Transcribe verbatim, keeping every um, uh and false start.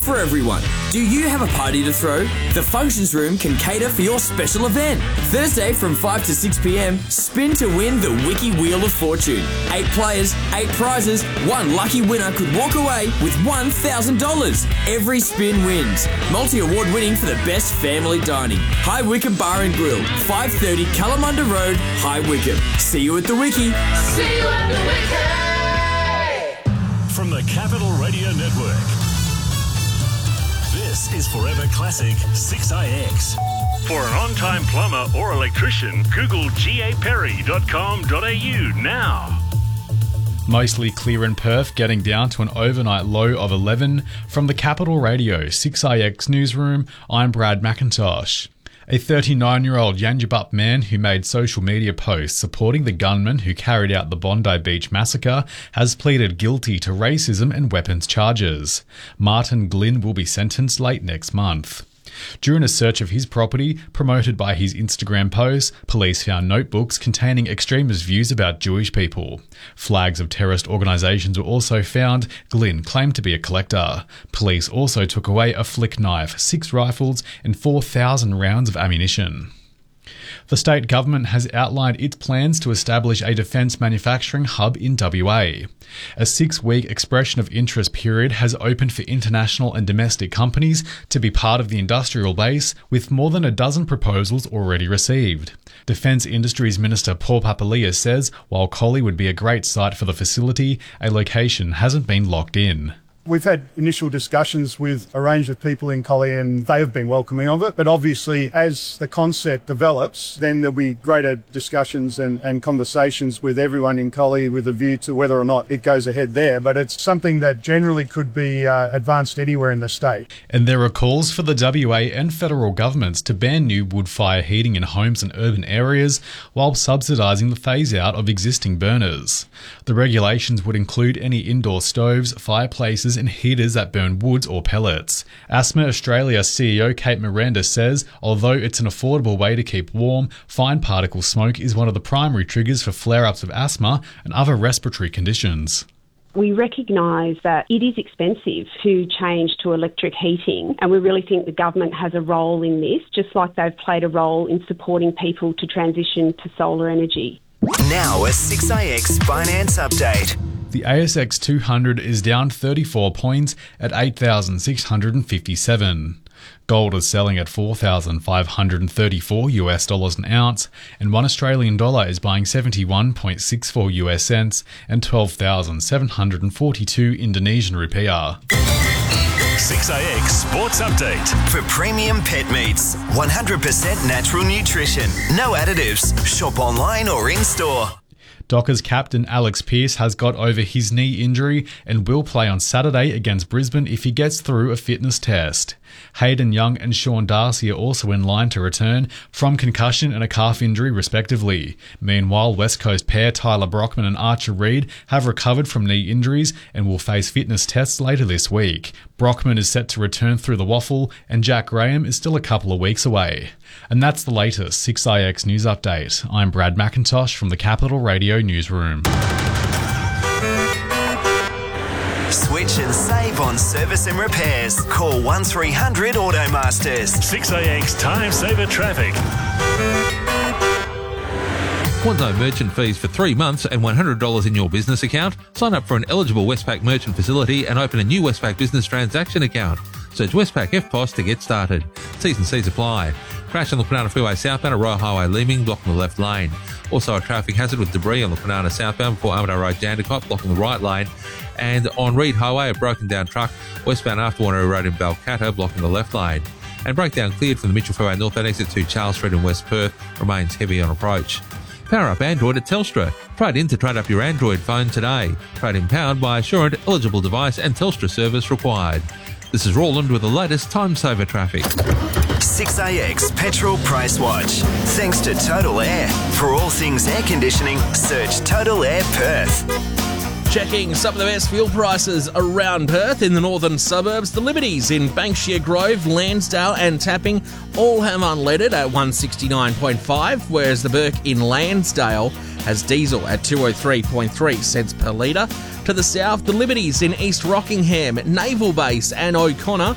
for everyone. Do you have a party to throw? The Functions Room can cater for your special event. Thursday from five to six p.m, spin to win the Wiki Wheel of Fortune. Eight players, eight prizes, one lucky winner could walk away with one thousand dollars. Every spin wins. Multi-award winning for the best family dining. High Wycombe Bar and Grill, five thirty Kalamunda Road, High Wycombe. See you at the Wiki. See you at the Wiki! From the Capital Radio Network, this is Forever Classic six I X. For an on-time plumber or electrician, Google g a perry dot com dot a u now. Mostly clear in Perth, getting down to an overnight low of eleven. From the Capital Radio six I X newsroom, I'm Brad McIntosh. A thirty-nine-year-old Yangebup man who made social media posts supporting the gunman who carried out the Bondi Beach massacre has pleaded guilty to racism and weapons charges. Martin Glynn will be sentenced late next month. During a search of his property, promoted by his Instagram post, police found notebooks containing extremist views about Jewish people. Flags of terrorist organisations were also found. Glynn claimed to be a collector. Police also took away a flick knife, six rifles and four thousand rounds of ammunition. The state government has outlined its plans to establish a defence manufacturing hub in W A. A six-week expression of interest period has opened for international and domestic companies to be part of the industrial base, with more than a dozen proposals already received. Defence Industries Minister Paul Papalia says while Collie would be a great site for the facility, a location hasn't been locked in. We've had initial discussions with a range of people in Collie and they have been welcoming of it. But obviously, as the concept develops, then there'll be greater discussions and, and conversations with everyone in Collie with a view to whether or not it goes ahead there. But it's something that generally could be uh, advanced anywhere in the state. And there are calls for the W A and federal governments to ban new wood fire heating in homes and urban areas while subsidising the phase-out of existing burners. The regulations would include any indoor stoves, fireplaces and heaters that burn woods or pellets. Asthma Australia C E O Kate Miranda says although it's an affordable way to keep warm, fine particle smoke is one of the primary triggers for flare-ups of asthma and other respiratory conditions. We recognise that it is expensive to change to electric heating, and we really think the government has a role in this, just like they've played a role in supporting people to transition to solar energy. Now a six I X finance update. The A S X two hundred is down thirty-four points at eight thousand six hundred fifty-seven. Gold is selling at four thousand five hundred thirty-four US dollars an ounce, and one Australian dollar is buying seventy-one point six four US cents and twelve thousand seven hundred forty-two Indonesian rupiah. six I X Sports Update. For premium pet meats, one hundred percent natural nutrition, no additives. Shop online or in-store. Dockers captain Alex Pearce has got over his knee injury and will play on Saturday against Brisbane if he gets through a fitness test. Hayden Young and Sean Darcy are also in line to return from concussion and a calf injury respectively. Meanwhile, West Coast pair Tyler Brockman and Archer Reed have recovered from knee injuries and will face fitness tests later this week. Brockman is set to return through the waffle and Jack Graham is still a couple of weeks away. And that's the latest six I X News Update. I'm Brad McIntosh from the Capital Radio Newsroom. Switch and save on service and repairs. Call one three hundred Automasters. six I X Time Saver Traffic. Want no merchant fees for three months and one hundred dollars in your business account? Sign up for an eligible Westpac merchant facility and open a new Westpac business transaction account. Search Westpac F P O S to get started. T's and C's apply. Crash on the Kwinana Freeway southbound at Royal Highway Leeming, blocking the left lane. Also a traffic hazard with debris on the Kwinana southbound before Armadale Road Jandakot, blocking the right lane. And on Reed Highway, a broken down truck westbound after Warner Road in Balcatta, blocking the left lane. And breakdown cleared from the Mitchell Freeway northbound exit to Charles Street in West Perth, remains heavy on approach. Power up Android at Telstra. Trade in to trade up your Android phone today. Trade in powered by Assurant, eligible device and Telstra service required. This is Roland with the latest time saver traffic. six I X Petrol Price Watch. Thanks to Total Air. For all things air conditioning, search Total Air Perth. Checking some of the best fuel prices around Perth in the northern suburbs. The Liberties in Banksia Grove, Lansdale and Tapping all have unleaded at one sixty-nine point five, whereas the Burke in Lansdale has diesel at two oh three point three cents per litre. To the south, the Liberties in East Rockingham, Naval Base and O'Connor